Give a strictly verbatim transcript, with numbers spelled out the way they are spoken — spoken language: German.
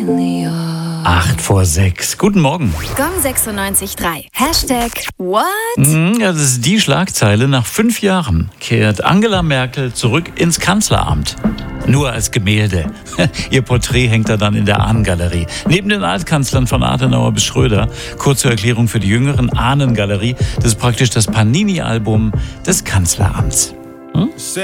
Acht vor sechs. Guten Morgen. Gong sechsundneunzig Komma drei. Hashtag What? Mhm, ja, das ist die Schlagzeile. Nach fünf Jahren kehrt Angela Merkel zurück ins Kanzleramt. Nur als Gemälde. Ihr Porträt hängt da dann in der Ahnengalerie. Neben den Altkanzlern von Adenauer bis Schröder. Kurze Erklärung für die Jüngeren. Ahnengalerie, das ist praktisch das Panini-Album des Kanzleramts. Hm?